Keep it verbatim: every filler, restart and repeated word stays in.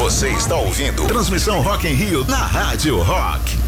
Você está ouvindo Transmissão Rock em Rio na Rádio Rock.